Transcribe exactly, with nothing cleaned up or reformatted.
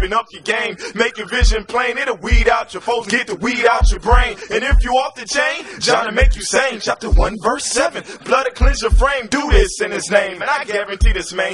stepping up your game, make your vision plain. It'll weed out your foes, get the weed out your brain. And if you off the chain, John will make you sane. Chapter one, verse seven. Blood to cleanse your frame. Do this in his name, and I guarantee this, man.